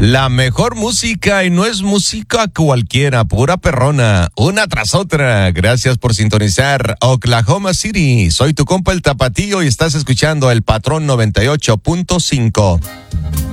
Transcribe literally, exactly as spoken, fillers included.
La mejor música y no es música cualquiera, pura perrona, una tras otra. Gracias por sintonizar Oklahoma City. Soy tu compa el Tapatío y estás escuchando El Patrón noventa y ocho punto cinco.